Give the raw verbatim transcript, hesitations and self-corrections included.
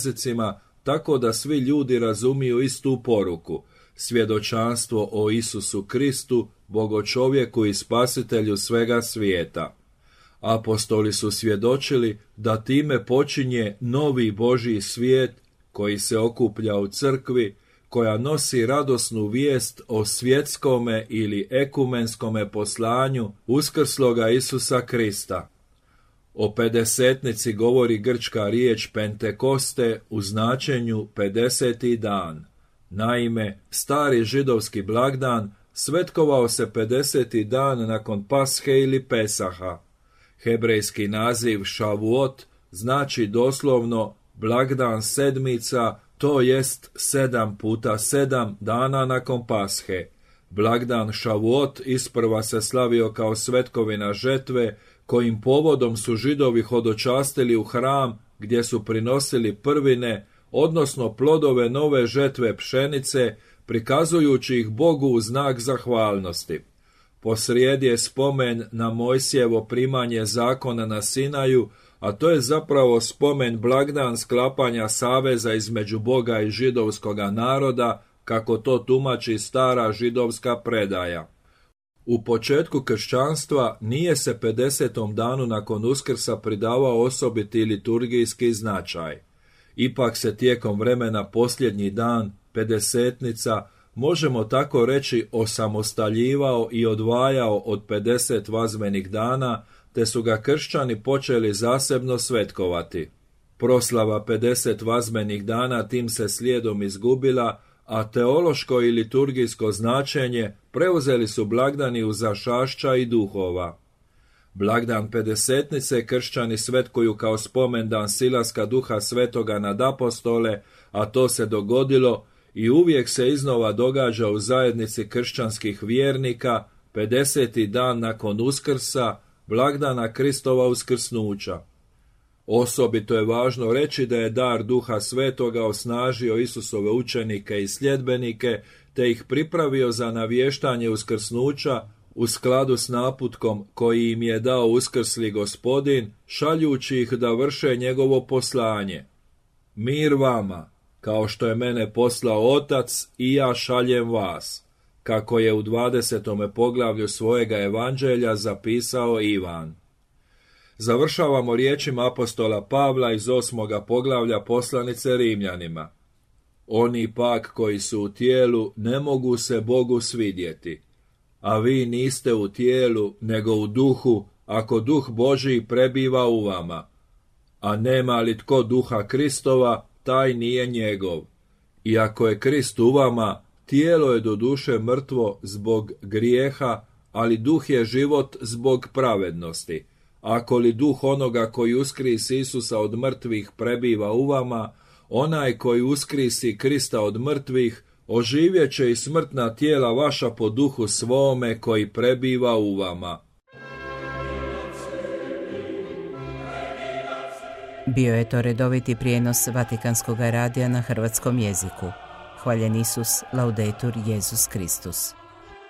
jezicima, tako da svi ljudi razumiju istu poruku, svjedočanstvo o Isusu Kristu, Bogočovjeku i Spasitelju svega svijeta. Apostoli su svjedočili da time počinje novi Božji svijet koji se okuplja u crkvi, koja nosi radosnu vijest o svjetskome ili ekumenskome poslanju uskrsloga Isusa Krista. O pedesetnici govori grčka riječ Pentekoste u značenju pedeseti dan. Naime, stari židovski blagdan svetkovao se pedeseti dan nakon Pashe ili Pesaha. Hebrejski naziv Šavuot znači doslovno blagdan sedmica, to jest sedam puta sedam dana nakon Pashe. Blagdan Šavuot isprva se slavio kao svetkovina žetve, kojim povodom su Židovi hodočastili u hram gdje su prinosili prvine, odnosno plodove nove žetve pšenice, prikazujući ih Bogu u znak zahvalnosti. Posrijedi je spomen na Mojsijevo primanje zakona na Sinaju, a to je zapravo spomen blagdan sklapanja saveza između Boga i židovskoga naroda, kako to tumači stara židovska predaja. U početku kršćanstva nije se pedesetom danu nakon Uskrsa pridavao osobiti liturgijski značaj. Ipak se tijekom vremena posljednji dan, pedesetnica, možemo tako reći osamostaljivao i odvajao od pedeset vazmenih dana, te su ga kršćani počeli zasebno svetkovati. Proslava pedeset vazmenih dana tim se slijedom izgubila, a teološko i liturgijsko značenje preuzeli su blagdani uzašašća i duhova. Blagdan pedesetnice kršćani svetkuju kao spomendan silaska Duha Svetoga nad apostole, a to se dogodilo i uvijek se iznova događa u zajednici kršćanskih vjernika pedeseti dan nakon Uskrsa, blagdana Kristova uskrsnuća. Osobito je važno reći da je dar Duha Svetoga osnažio Isusove učenike i sljedbenike, te ih pripravio za navještanje uskrsnuća u skladu s naputkom koji im je dao uskrsli Gospodin, šaljući ih da vrše njegovo poslanje. Mir vama, kao što je mene poslao Otac, i ja šaljem vas, kako je u dvadesetome poglavlju svojega evanđelja zapisao Ivan. Završavamo riječima apostola Pavla iz osmoga poglavlja poslanice Rimljanima. Oni pak koji su u tijelu ne mogu se Bogu svidjeti, a vi niste u tijelu nego u duhu, ako duh Božji prebiva u vama. A nema li tko duha Kristova, taj nije njegov. I ako je Krist u vama, tijelo je doduše mrtvo zbog grijeha, ali duh je život zbog pravednosti. Ako li duh onoga koji uskrisi Isusa od mrtvih prebiva u vama, onaj koji uskrisi Krista od mrtvih, oživjet će i smrtna tijela vaša po duhu svome koji prebiva u vama. Bio je to redoviti prijenos Vatikanskog radija na hrvatskom jeziku. Hvaljen Isus, laudetur Jesus Kristus.